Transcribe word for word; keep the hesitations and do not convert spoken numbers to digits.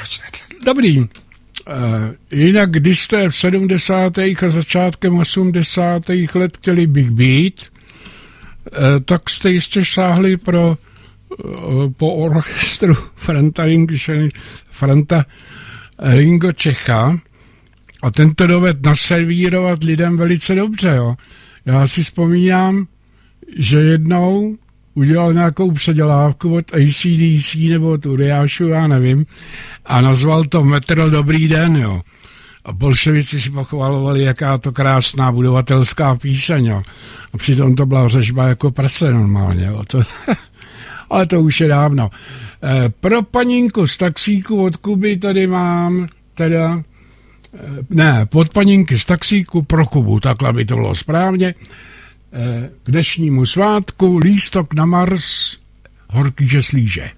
Dobrý. Uh, jinak, když jste v sedmdesátých a začátkem osmdesátých let chtěli bych být, uh, tak jste jistě šáhli pro, uh, po orchestru Franta, Franta Ringo Čecha a tento doved naservírovat lidem velice dobře. Jo. Já si vzpomínám, že jednou udělal nějakou předělávku od A C D C nebo od Uriášu, já nevím, a nazval to Metro Dobrý den, jo. A bolševici si pochvalovali, jaká to krásná budovatelská píseň, jo. A přitom to byla řežba jako prse normálně, jo. To, ale to už je dávno. E, pro paninku z taxíku od Kuby tady mám teda, e, ne, pod paninky z taxíku pro Kubu, takhle by to bylo správně. K dnešnímu svátku lístok na Mars, horký že slíže.